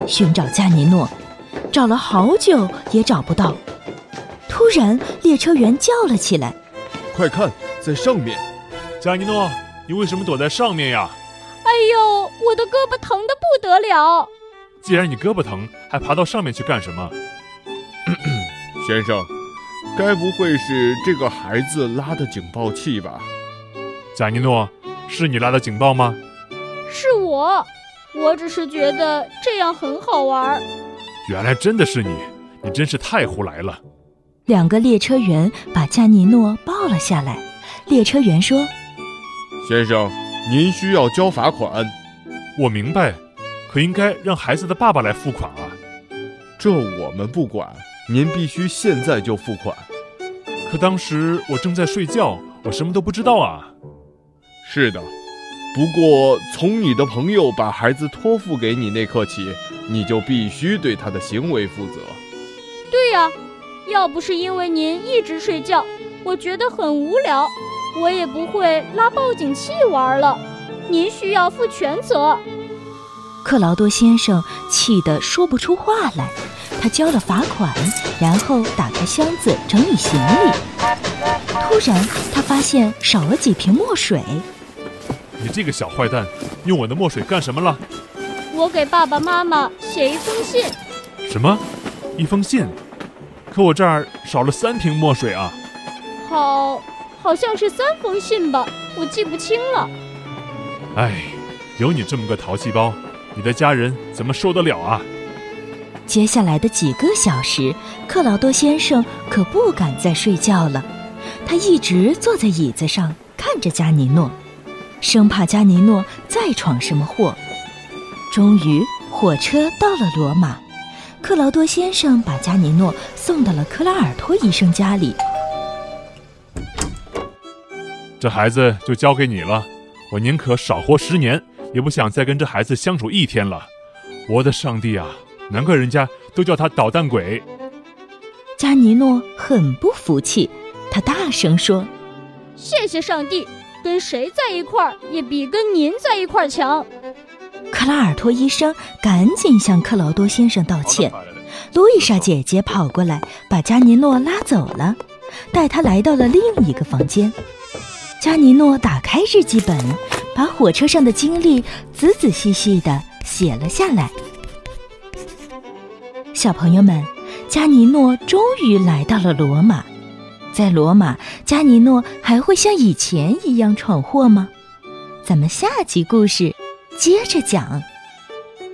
寻找加尼诺，找了好久也找不到。突然，列车员叫了起来：“ 快看，在上面！ 加尼诺，你为什么躲在上面呀？”“ 哎呦，我的胳膊疼得不得了！”“ 既然你胳膊疼，还爬到上面去干什么？”“ 先生，该不会是这个孩子拉的警报器吧？”“ 加尼诺，是你拉的警报吗？”“ 是我只是觉得这样很好玩。”“ 原来真的是你，你真是太胡来了。” 两个列车员把加尼诺抱了下来。列车员说：“ 先生，您需要交罚款。”“ 我明白，可应该让孩子的爸爸来付款啊。”“ 这我们不管，您必须现在就付款。”“ 可当时我正在睡觉，我什么都不知道啊。”“ 是的，不过从你的朋友把孩子托付给你那刻起，你就必须对他的行为负责。”“ 对呀，要不是因为您一直睡觉，我觉得很无聊，我也不会拉报警器玩了。您需要负全责。” 克劳多先生气得说不出话来，他交了罚款，然后打开箱子整理行李。突然，他发现少了几瓶墨水。 “你这个小坏蛋，用我的墨水干什么了？”“ 我给爸爸妈妈写一封信。”“ 什么？一封信？可我这儿少了3瓶墨水啊。”“ 好像是3封信吧，我记不清了。”“ 哎，有你这么个淘气包，你的家人怎么受得了啊？” 接下来的几个小时，克劳多先生可不敢再睡觉了。他一直坐在椅子上看着加尼诺，生怕加尼诺再闯什么祸。终于，火车到了罗马。克劳多先生把加尼诺送到了克拉尔托医生家里。 “这孩子就交给你了，我宁可少活10年，也不想再跟这孩子相处1天了。我的上帝啊，难怪人家都叫他捣蛋鬼。” 加尼诺很不服气，他大声说：“ 谢谢上帝，跟谁在一块儿也比跟您在一块儿强。” 克拉尔托医生赶紧向克劳多先生道歉。路易莎姐姐跑过来，把加尼诺拉走了，带他来到了另一个房间。加尼诺打开日记本，把火车上的经历仔仔细细地写了下来。小朋友们，加尼诺终于来到了罗马。在罗马，加尼诺还会像以前一样闯祸吗？咱们下集故事接着讲。